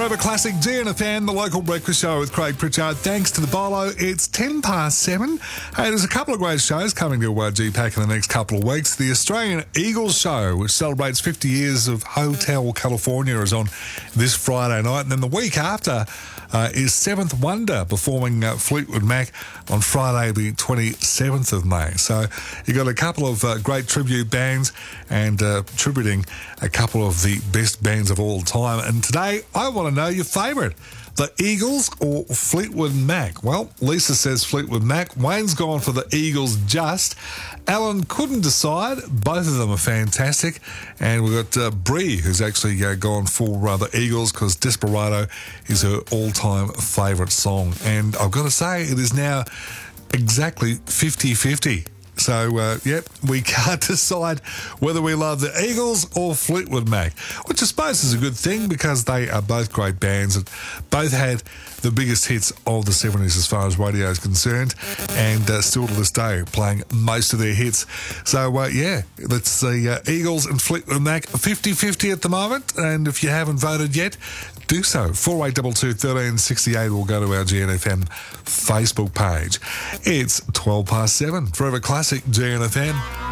Forever Classic GNFM, the local breakfast show with Craig Pritchard. Thanks to the Bolo, it's 7:10. Hey, there's a couple of great shows coming to GPAC in the next couple of weeks. The Australian Eagles Show, which celebrates 50 years of Hotel California, is on this Friday night. And then the week after is Seventh Wonder performing Fleetwood Mac on Friday the 27th of May. So you've got a couple of great tribute bands and tributing a couple of the best bands of all time. And today, I want to know your favourite, the Eagles or Fleetwood Mac? Well, Lisa says Fleetwood Mac. Wayne's gone for the Eagles just. Alan couldn't decide. Both of them are fantastic. And we've got Bree, who's actually gone for the Eagles because Desperado is her all-time favourite song. And I've got to say, it is now exactly 50-50. So, we can't decide whether we love the Eagles or Fleetwood Mac, which I suppose is a good thing because they are both great bands and both had the biggest hits of the 70s as far as radio is concerned, and still to this day playing most of their hits. So, let's see Eagles and Fleetwood Mac 50-50 at the moment, and if you haven't voted yet, do so. 4822 1368 will go to our GNFM Facebook page. It's 7:12. Forever Classic GNFM.